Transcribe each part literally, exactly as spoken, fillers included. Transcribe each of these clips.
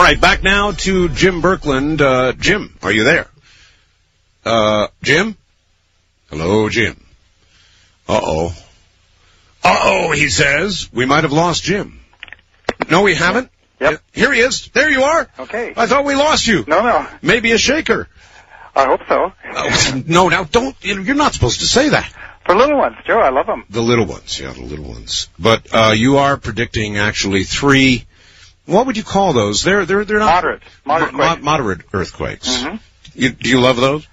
right, back now to Jim Birkeland. Uh, Jim, are you there? Uh, Jim? Hello, Jim. Uh-oh. Uh-oh, he says. We might have lost Jim. No, we haven't? Yep. Here he is. There you are. Okay. I thought we lost you. No, no. Maybe a shaker. I hope so. Oh, no, now, don't. You're not supposed to say that. For little ones, Joe, I love them. The little ones, yeah, the little ones. But uh, you are predicting actually three. What would you call those? They're they're they're not moderate, moderate, mo- mo- moderate earthquakes. Mm-hmm. You, do you love those?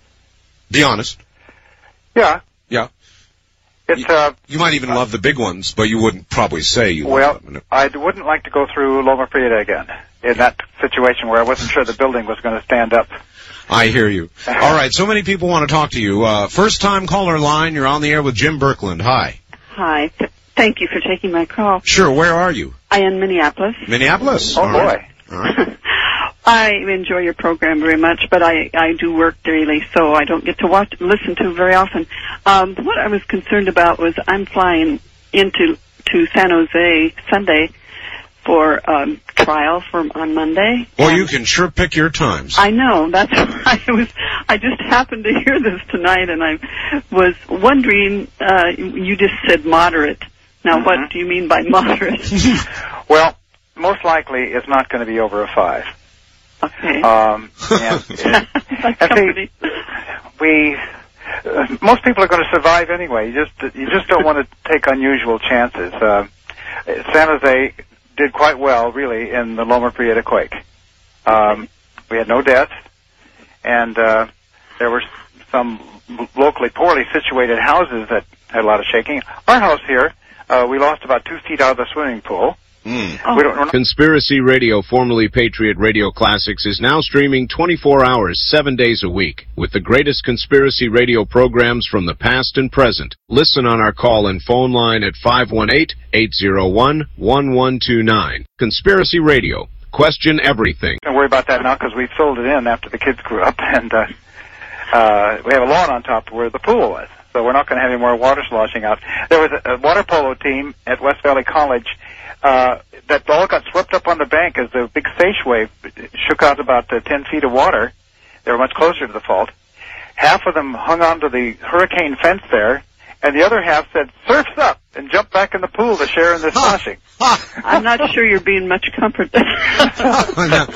Be honest. Yeah. Yeah. It's uh. You might even uh, love the big ones, but you wouldn't probably say you well, love them. Well, I wouldn't like to go through Loma Prieta again in that situation where I wasn't sure the building was going to stand up. I hear you. All right, so many people want to talk to you. Uh, first-time caller line, you're on the air with Jim Birkeland. Hi. Hi. Th- thank you for taking my call. Sure, where are you? I am in Minneapolis. Minneapolis? Oh, All boy. Right. All right. I enjoy your program very much, but I, I do work daily, so I don't get to watch listen to it very often. Um, what I was concerned about was I'm flying into to San Jose Sunday for um, trial for on Monday. Well, you can sure pick your times. I know. That's why I was. I just happened to hear this tonight, and I was wondering. Uh, you just said moderate. Now, mm-hmm. what do you mean by moderate? Well, most likely it's not going to be over a five. Okay. Um, and, and, and see, we uh, most people are going to survive anyway. You just you just don't want to take unusual chances. Uh, San Jose did quite well, really, in the Loma Prieta quake. Um, we had no deaths, and uh, there were some locally poorly situated houses that had a lot of shaking. Our house here, uh, we lost about two feet out of the swimming pool. Mm. Oh. We don't, we're not Conspiracy Radio, formerly Patriot Radio Classics, is now streaming twenty-four hours, seven days a week, with the greatest conspiracy radio programs from the past and present. Listen on our call and phone line at five one eight, eight zero one, one one two nine. Conspiracy Radio. Question everything. Don't worry about that now because we filled it in after the kids grew up, and uh, uh, we have a lawn on top where the pool was, so we're not going to have any more water sloshing out. There was a, a water polo team at West Valley College uh, that all got swept up on the bank as the big Seiche wave shook out about uh, ten feet of water. They were much closer to the fault. Half of them hung onto the hurricane fence there, and the other half said, "Surf's up," and jumped back in the pool to share in the sloshing. I'm not sure you're being much comfort. now,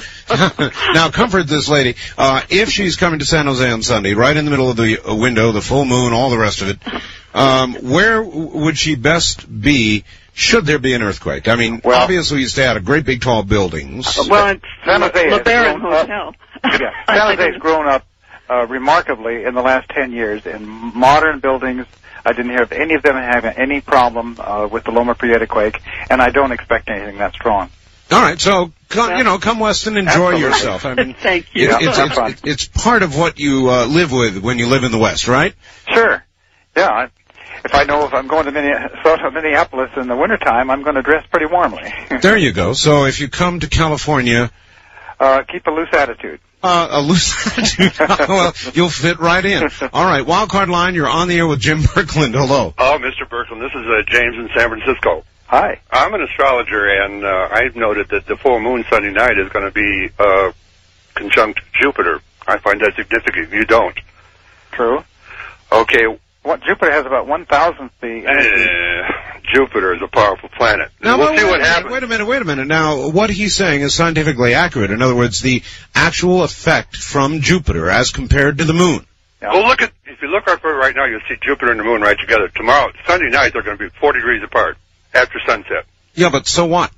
now, comfort this lady. Uh, if she's coming to San Jose on Sunday, right in the middle of the uh, window, the full moon, all the rest of it, um, where would she best be should there be an earthquake? I mean, well, obviously you stay out of great big tall buildings. Well, it's San Jose Le Baron grown Hotel. Up, yeah, San Jose's grown up uh, remarkably in the last ten years in modern buildings. I didn't hear of any of them having any problem uh, with the Loma Prieta quake, and I don't expect anything that strong. All right, so come, you know, come west and enjoy Absolutely. yourself. I mean, Thank you. It, it's, Yeah, it's, fun. it's, it's part of what you uh, live with when you live in the West, right? Sure. Yeah. I, if I know if I'm going to Minnesota, Minneapolis in the wintertime, I'm going to dress pretty warmly. There you go. So if you come to California, uh, keep a loose attitude. Uh, a loose attitude. Well, you'll fit right in. All right, wildcard line, you're on the air with Jim Birkeland. Hello. Oh, Mister Birkeland, this is uh, James in San Francisco. Hi. I'm an astrologer, and uh, I've noted that the full moon Sunday night is going to be uh, conjunct Jupiter. I find that significant. You don't. True. Okay. What Jupiter has about one thousandth the energy. Uh, Jupiter is a powerful planet. Now, we'll wait, see wait, what wait, happens. Wait a minute, wait a minute. Now, what he's saying is scientifically accurate. In other words, the actual effect from Jupiter as compared to the moon. Yeah. Well, look at if you look up right now, you'll see Jupiter and the moon right together. Tomorrow, Sunday night, they're going to be forty degrees apart after sunset. Yeah, but so what?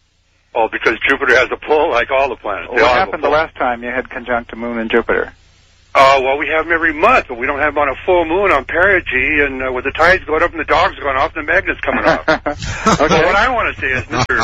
Oh, because Jupiter has a pull like all the planets. They What all have a happened the pull. last time you had conjunct the moon and Jupiter? Oh, well, we have them every month, but we don't have them on a full moon on perigee, and uh, with the tides going up and the dogs going off, and the magnets coming off. Okay. So what I want to say is, Mister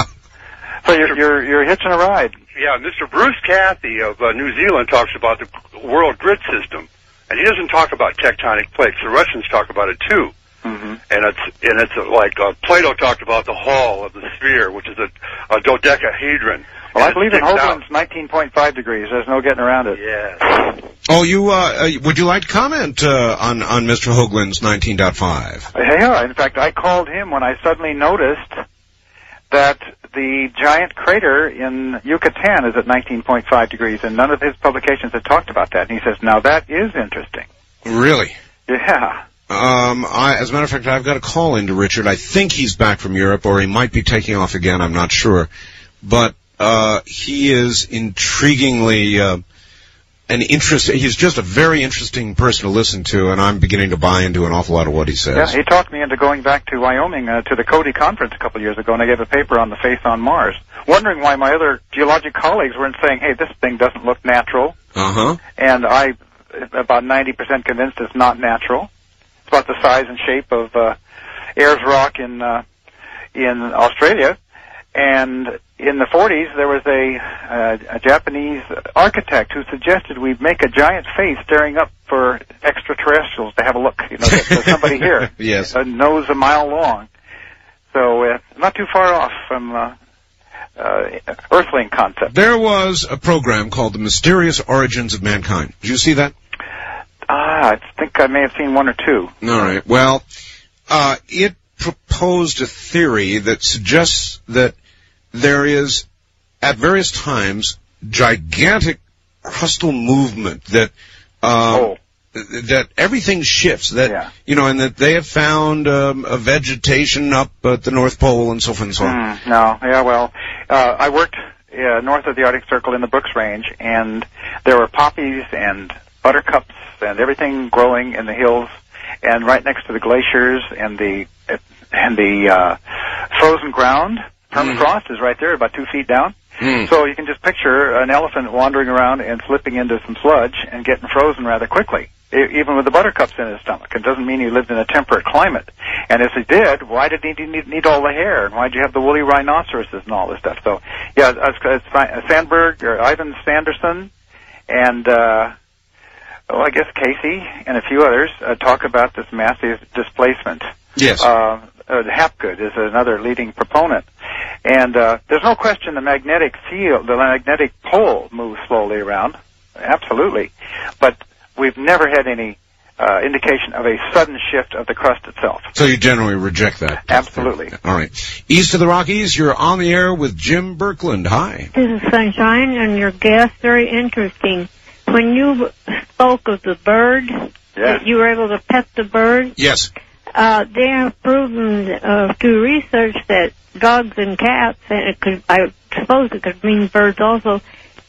So you're, you're, you're hitching a ride. Yeah, Mister Bruce Cathy of uh, New Zealand talks about the world grid system, and he doesn't talk about tectonic plates. The Russians talk about it too. Mm-hmm. And it's and it's uh, like uh, Plato talked about the hall of the sphere, which is a, a dodecahedron. Well, I And it believe in sticks Hoagland's out. nineteen point five degrees. There's no getting around it. Yes. Oh, you, uh, uh, would you like to comment, uh, on, on Mister Hoagland's nineteen point five? Yeah, in fact, I called him when I suddenly noticed that the giant crater in Yucatan is at nineteen point five degrees, and none of his publications had talked about that. And he says, now that is interesting. Really? Yeah. Um, I, as a matter of fact, I've got a call into Richard. I think he's back from Europe, or he might be taking off again. I'm not sure. But uh, he is intriguingly uh, an interest. He's just a very interesting person to listen to, and I'm beginning to buy into an awful lot of what he says. Yeah, he talked me into going back to Wyoming uh, to the Cody conference a couple of years ago, and I gave a paper on the faith on Mars, wondering why my other geologic colleagues weren't saying, hey, this thing doesn't look natural. Uh-huh. And I, about ninety percent convinced it's not natural. It's about the size and shape of uh, Ayers Rock in uh, in Australia. And in the forties, there was a, uh, a Japanese architect who suggested we make a giant face staring up for extraterrestrials to have a look. You know, there's somebody here. Yes. A nose a mile long. So uh, not too far off from uh, uh, Earthling concept. There was a program called The Mysterious Origins of Mankind. Did you see that? Ah, I think I may have seen one or two. All right. Well, uh, it proposed a theory that suggests that there is, at various times, gigantic crustal movement that uh, oh. that everything shifts. That yeah. you know, and that they have found um, a vegetation up at the North Pole and so forth and so on. Mm, no, yeah, well, uh, I worked uh, north of the Arctic Circle in the Brooks Range, and there were poppies and buttercups and everything growing in the hills, and right next to the glaciers and the and the uh, frozen ground. Permafrost mm. is right there, about two feet down. Mm. So you can just picture an elephant wandering around and slipping into some sludge and getting frozen rather quickly, e- even with the buttercups in his stomach. It doesn't mean he lived in a temperate climate. And if he did, why did he need, need all the hair? And why did you have the woolly rhinoceroses and all this stuff? So, yeah, it's, it's Sandberg, or Ivan Sanderson, and, uh, oh, I guess Casey and a few others uh, talk about this massive displacement. Yes. Uh, uh, Hapgood is another leading proponent. And uh, there's no question the magnetic field, the magnetic pole moves slowly around, absolutely. But we've never had any uh, indication of a sudden shift of the crust itself. So you generally reject that? Absolutely. All right. East of the Rockies, you're on the air with Jim Birkeland. Hi. This is Sunshine, and your guest, very interesting. When you spoke of the bird, yeah. that you were able to pet the bird, yes. Uh, they have proven uh, through research that dogs and cats, and it could, I suppose it could mean birds also,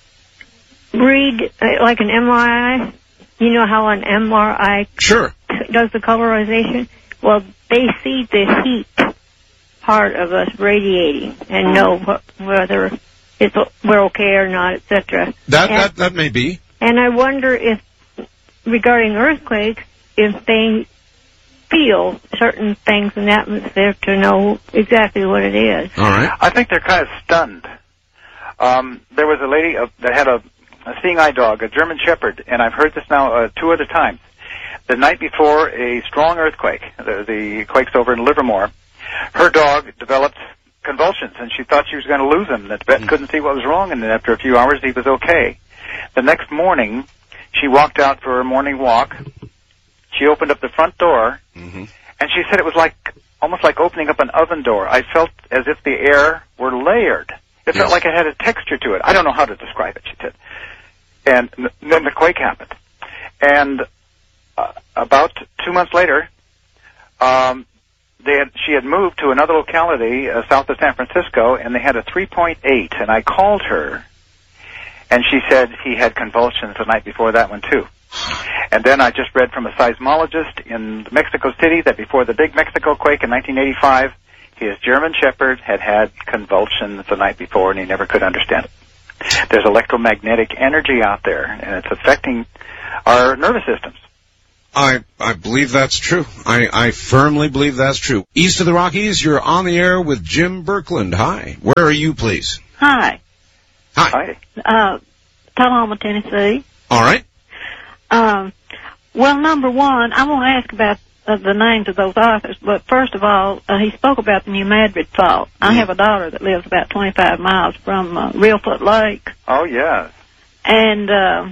breed uh, like an M R I. You know how an M R I sure. does the colorization? Well, they see the heat part of us radiating and know wh- whether it's, we're okay or not, et cetera. That, and, that, that may be. And I wonder if, regarding earthquakes, if they feel certain things in the atmosphere to know exactly what it is. All right. I think they're kind of stunned. Um, there was a lady uh, that had a, a seeing eye dog, a German Shepherd, and I've heard this now uh, two other times. The night before a strong earthquake, the, the quakes over in Livermore, her dog developed convulsions, and she thought she was going to lose him. The vet couldn't see what was wrong, and then after a few hours, he was okay. The next morning, she walked out for a morning walk. She opened up the front door, mm-hmm. and she said it was like almost like opening up an oven door. I felt as if the air were layered. It yes. felt like it had a texture to it. I don't know how to describe it, she said. And then the quake happened. And uh, about two months later, um, they had, she had moved to another locality uh, south of San Francisco, and they had a three point eight. And I called her, and she said he had convulsions the night before that one, too. And then I just read from a seismologist in Mexico City that before the big Mexico quake in nineteen eighty-five, his German Shepherd had had convulsions the night before, and he never could understand it. There's electromagnetic energy out there, and it's affecting our nervous systems. I I believe that's true. I, I firmly believe that's true. East of the Rockies, you're on the air with Jim Birkeland. Hi. Where are you, please? Hi. Hi. Hi. Uh, Tullahoma, Tennessee. All right. Um, well, number one, I won't ask about uh, the names of those authors, but first of all, uh, he spoke about the New Madrid fault. Mm. I have a daughter that lives about twenty-five miles from uh, Reelfoot Lake. Oh, yes. And uh,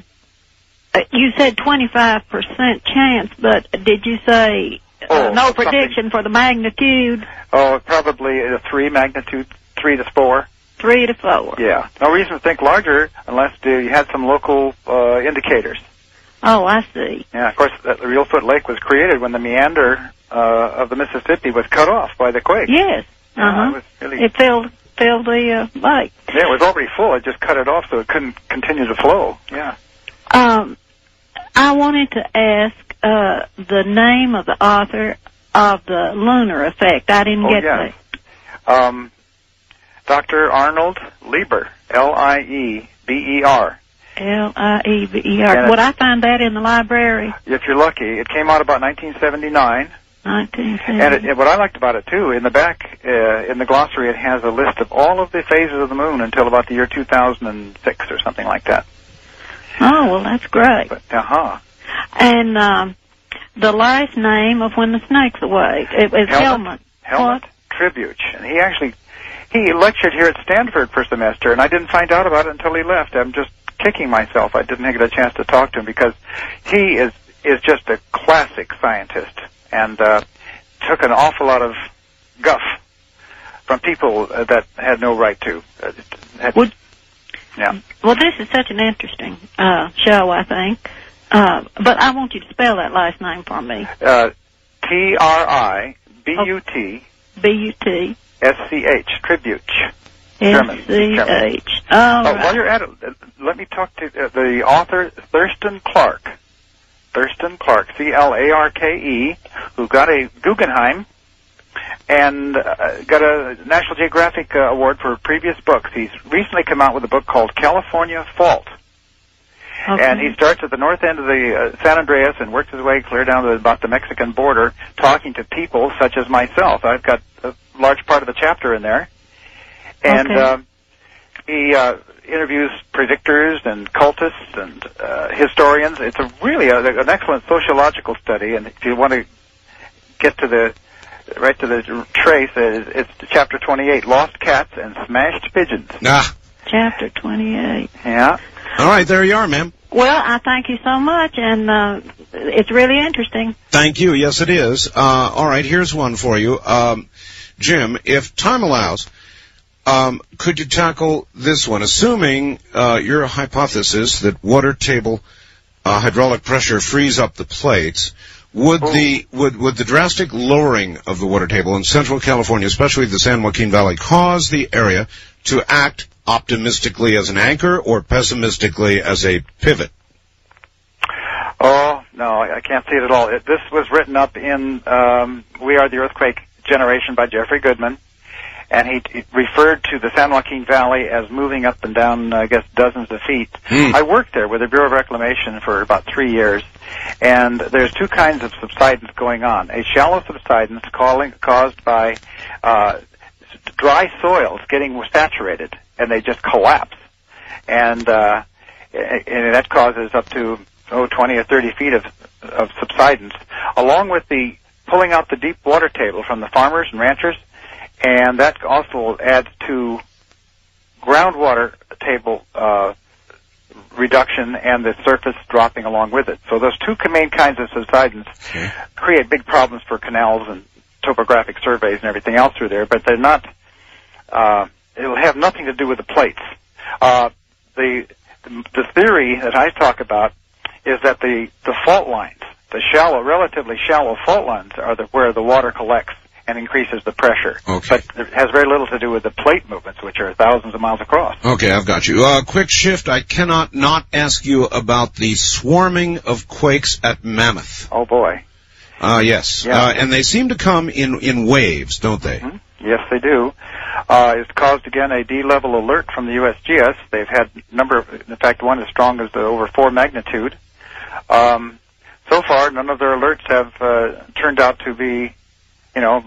you said twenty-five percent chance, but did you say uh, oh, no prediction for the magnitude? Oh, probably a three magnitude three to four. Three to four. Yeah. No reason to think larger unless uh, you had some local uh, indicators. Oh, I see. Yeah, of course, the Reelfoot Lake was created when the meander uh, of the Mississippi was cut off by the quake. Yes. Yeah, Uh-huh. it was really, It filled, filled the uh, lake. yeah, it was already full. It just cut it off so it couldn't continue to flow. Yeah. Um, I wanted to ask uh, the name of the author of the lunar effect. I didn't Oh, get yes. that. Um, Doctor Arnold Lieber, L I E B E R. L I E B E And R. it- Would I find that in the library? If you're lucky, it came out about nineteen seventy-nine. nineteen seventy. And it, what I liked about it, too, in the back, uh, in the glossary, it has a list of all of the phases of the moon until about the year two thousand six or something like that. Oh, well, that's great. But, uh-huh. And um, the last name of when the snake's awake. It was Helmut. Helmut Tribuch. And he actually, he lectured here at Stanford for a semester, and I didn't find out about it until he left. I'm just kicking myself. I didn't get a chance to talk to him because he is, is just a classic scientist and uh, took an awful lot of guff from people uh, that had no right to. Uh, had, Would, yeah. Well, this is such an interesting uh, show, I think. Uh, but I want you to spell that last name for me. Uh, T R I B U T B U T S C H, Tribuch. S C H. Oh, Uh, right. while you're at it, uh, let me talk to uh, the author, Thurston Clark. Thurston Clark, C L A R K E, who got a Guggenheim and uh, got a National Geographic uh, Award for previous books. He's recently come out with a book called California Fault. Okay. And he starts at the north end of the uh, San Andreas and works his way clear down to about the Mexican border, talking to people such as myself. I've got a large part of the chapter in there. And Okay. uh, he uh, interviews predictors and cultists and uh, historians. It's a really a, an excellent sociological study. And if you want to get to the right to the trace, it's, it's chapter twenty-eight, Lost Cats and Smashed Pigeons. Ah. Chapter twenty-eight. Yeah. All right, there you are, ma'am. Well, I thank you so much, and uh, it's really interesting. Thank you. Yes, it is. Uh, all right, here's one for you. Um, Jim, if time allows, um, could you tackle this one? Assuming uh, your hypothesis that water table uh, hydraulic pressure frees up the plates, would Oh. the would would the drastic lowering of the water table in Central California, especially the San Joaquin Valley, cause the area to act optimistically as an anchor or pessimistically as a pivot? Oh, no, I I can't see it at all. It, this was written up in um, We Are the Earthquake Generation by Jeffrey Goodman, and he, he referred to the San Joaquin Valley as moving up and down, I guess, dozens of feet. Hmm. I worked there with the Bureau of Reclamation for about three years, and there's two kinds of subsidence going on. A shallow subsidence calling, caused by uh, dry soils getting saturated, and they just collapse. And, uh, and that causes up to, oh, twenty or thirty feet of, of subsidence, along with the pulling out the deep water table from the farmers and ranchers, and that also adds to groundwater table uh, reduction and the surface dropping along with it. So those two main kinds of subsidence Okay. create big problems for canals and topographic surveys and everything else through there, but they're not, uh, it'll have nothing to do with the plates. Uh, the, the theory that I talk about is that the, the fault lines, the shallow, relatively shallow fault lines are the, where the water collects and increases the pressure. Okay. But it has very little to do with the plate movements, which are thousands of miles across. Okay, I've got you. Uh, quick shift. I cannot not ask you about the swarming of quakes at Mammoth. Oh, boy. Uh, yes. Yeah. Uh, and they seem to come in, in waves, don't they? Hmm? Yes, they do. Uh, it's caused, again, a D-level alert from the U S G S. They've had number, in fact, one as strong as the over four magnitude. Um, so far, none of their alerts have uh, turned out to be, you know,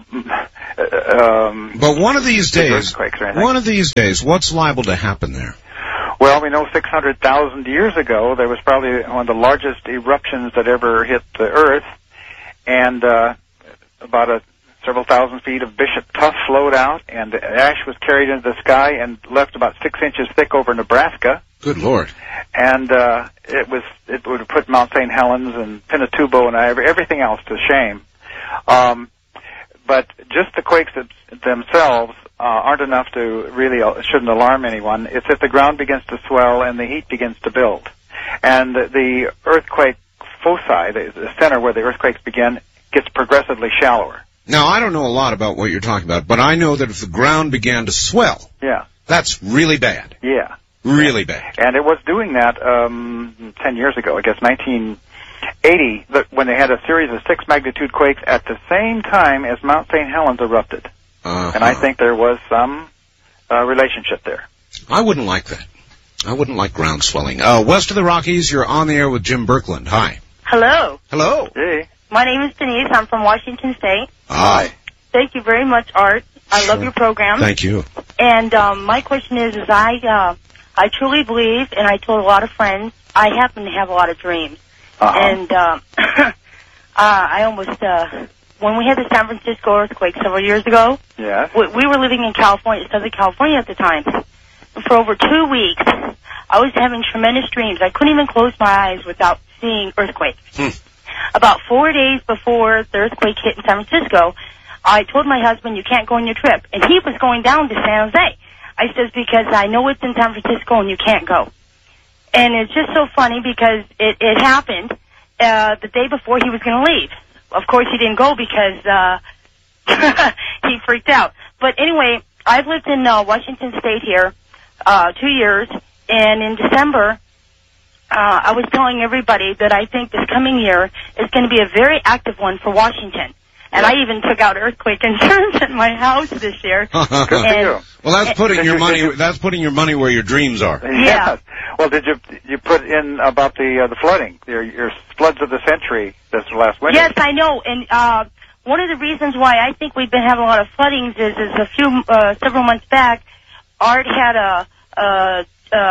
um, But one of these big days, earthquakes or anything. one of these days, what's liable to happen there? Well, we know six hundred thousand years ago, there was probably one of the largest eruptions that ever hit the Earth, and uh, about a several thousand feet of Bishop Tuff flowed out, and ash was carried into the sky and left about six inches thick over Nebraska. Good Lord. And uh, it was it would have put Mount Saint Helens and Pinatubo and everything else to shame. Um, but just the quakes that, themselves uh, aren't enough to really, uh, shouldn't alarm anyone. It's if the ground begins to swell and the heat begins to build. And the earthquake foci, the, the center where the earthquakes begin, gets progressively shallower. Now, I don't know a lot about what you're talking about, but I know that if the ground began to swell, yeah, that's really bad. Yeah. Really bad. And it was doing that um, ten years ago, I guess, nineteen eighty, when they had a series of six magnitude quakes at the same time as Mount Saint Helens erupted. Uh-huh. And I think there was some uh, relationship there. I wouldn't like that. I wouldn't like ground swelling. Uh, west of the Rockies, you're on the air with Jim Birkeland. Hi. Hello. Hello. Hey. My name is Denise. I'm from Washington State. Hi. Thank you very much, Art. I Sure. love your program. Thank you. And um, my question is, is I, uh, I truly believe, and I told a lot of friends, I happen to have a lot of dreams. Uh-huh. And um, uh, I almost, uh, when we had the San Francisco earthquake several years ago, yes. we, we were living in California, Southern California at the time. For over two weeks, I was having tremendous dreams. I couldn't even close my eyes without seeing earthquakes. Hmm. About four days before the earthquake hit in San Francisco, I told my husband, you can't go on your trip. And he was going down to San Jose. I says, because I know it's in San Francisco and you can't go. And it's just so funny because it, it happened uh, the day before he was going to leave. Of course, he didn't go because uh, he freaked out. But anyway, I've lived in uh, Washington State here uh, two years. And in December, uh, I was telling everybody that I think this coming year is going to be a very active one for Washington. And I even took out earthquake insurance at my house this year. Good for you. Well, that's putting your money. That's putting your money where your dreams are. Yeah. Well, did you you put in about the uh, the flooding, your your floods of the century this last winter? Yes, I know. And uh, one of the reasons why I think we've been having a lot of floodings is, is a few uh, several months back, Art had a, a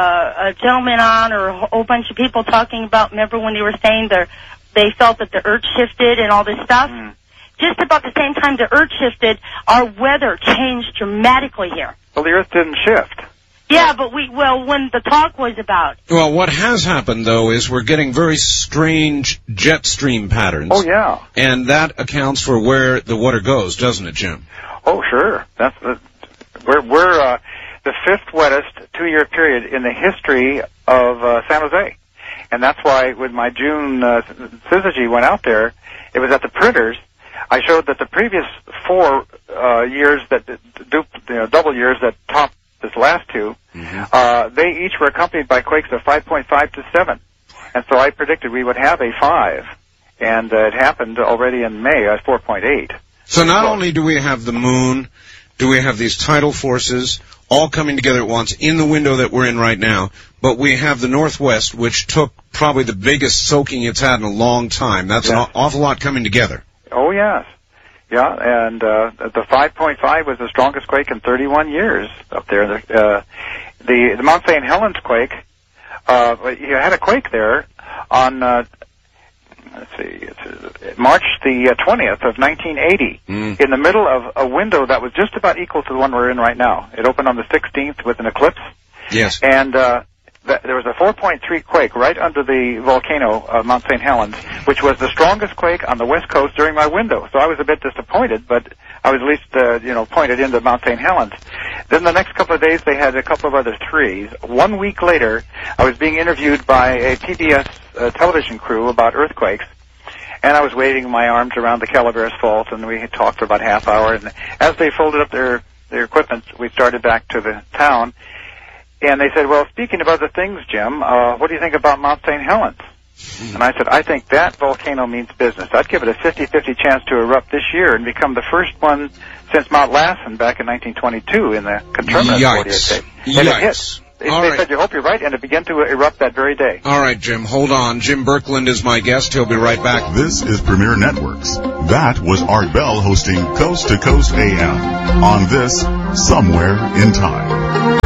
a gentleman on, or a whole bunch of people talking about. Remember when they were saying they they felt that the earth shifted and all this stuff. Mm. Just about the same time the earth shifted, our weather changed dramatically here. Well, the earth didn't shift. Yeah, but we, well, when the talk was about. Well, what has happened, though, is we're getting very strange jet stream patterns. Oh, yeah. And that accounts for where the water goes, doesn't it, Jim? Oh, sure. That's uh, We're, we're uh, the fifth wettest two-year period in the history of uh, San Jose. And that's why when my June uh, syzygy went out there, it was at the printers. I showed that the previous four uh, years that du- you know, double years that topped this last two, mm-hmm. uh, they each were accompanied by quakes of five point five to seven, and so I predicted we would have a five, and uh, it happened already in May at four point eight. So not well, only do we have the moon, do we have these tidal forces all coming together at once in the window that we're in right now, but we have the Northwest, which took probably the biggest soaking it's had in a long time. That's yes. an awful lot coming together. Oh, yes. Yeah, and uh, the five point five was the strongest quake in thirty-one years up there. Uh, the, the Mount Saint Helens quake, uh, you had a quake there on, uh, let's see, it's March the twentieth of nineteen eighty, mm. in the middle of a window that was just about equal to the one we're in right now. It opened on the sixteenth with an eclipse. Yes. And uh, th- there was a four point three quake right under the volcano of Mount Saint Helens, which was the strongest quake on the west coast during my window. So I was a bit disappointed, but I was at least, uh, you know, pointed into Mount Saint Helens. Then the next couple of days, they had a couple of other threes. One week later, I was being interviewed by a P B S uh, television crew about earthquakes, and I was waving my arms around the Calaveras Fault, and we had talked for about a half hour. And as they folded up their, their equipment, we started back to the town. And they said, well, speaking of other things, Jim, uh, what do you think about Mount Saint Helens? Mm. And I said, I think that volcano means business. I'd give it a fifty-fifty chance to erupt this year and become the first one since Mount Lassen back in nineteen twenty-two in the conterminous forty-eight tape. And Yikes. it hit. They, All they right. said, you hope you're right, and it began to erupt that very day. All right, Jim, hold on. Jim Birkeland is my guest. He'll be right back. This is Premier Networks. That was Art Bell hosting Coast to Coast A M on this Somewhere in Time.